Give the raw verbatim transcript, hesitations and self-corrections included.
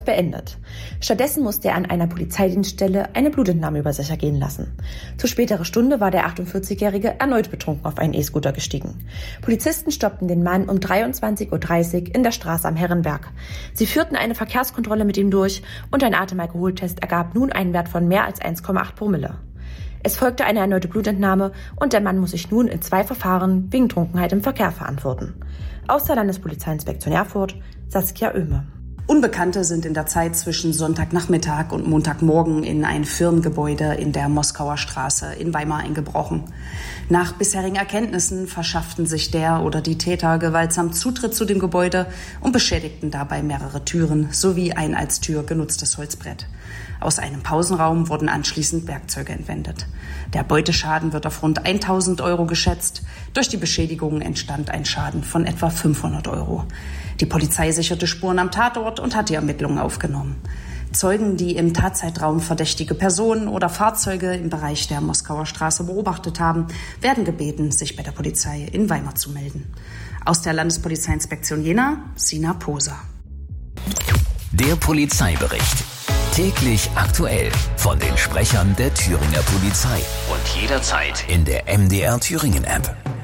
beendet. Stattdessen musste er an einer Polizeidienststelle eine Blutentnahme über sich ergehen lassen. Zu späterer Stunde war der achtundvierzigjährige erneut betrunken auf einen E-Scooter gestiegen. Polizisten stoppten den Mann um dreiundzwanzig Uhr dreißig in der Straße am Herrenberg. Sie führten eine Verkehrskontrolle mit ihm durch und ein Atemalkoholtest ergab nun einen Wert von mehr als eins Komma acht Promille. Es folgte eine erneute Blutentnahme und der Mann muss sich nun in zwei Verfahren wegen Trunkenheit im Verkehr verantworten. Aus der Landespolizeiinspektion Erfurt, Saskia Oehme. Unbekannte sind in der Zeit zwischen Sonntagnachmittag und Montagmorgen in ein Firmengebäude in der Moskauer Straße in Weimar eingebrochen. Nach bisherigen Erkenntnissen verschafften sich der oder die Täter gewaltsam Zutritt zu dem Gebäude und beschädigten dabei mehrere Türen sowie ein als Tür genutztes Holzbrett. Aus einem Pausenraum wurden anschließend Werkzeuge entwendet. Der Beuteschaden wird auf rund tausend Euro geschätzt. Durch die Beschädigungen entstand ein Schaden von etwa fünfhundert Euro. Die Polizei sicherte Spuren am Tatort und hat die Ermittlungen aufgenommen. Zeugen, die im Tatzeitraum verdächtige Personen oder Fahrzeuge im Bereich der Moskauer Straße beobachtet haben, werden gebeten, sich bei der Polizei in Weimar zu melden. Aus der Landespolizeiinspektion Jena, Sina Poser. Der Polizeibericht. Täglich aktuell von den Sprechern der Thüringer Polizei und jederzeit in der M D R Thüringen App.